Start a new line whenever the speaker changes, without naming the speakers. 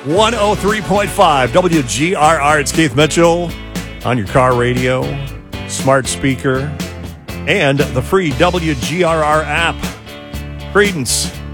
103.5 WGRR. It's Keith Mitchell on your car radio, smart speaker, and the free WGRR app. Credence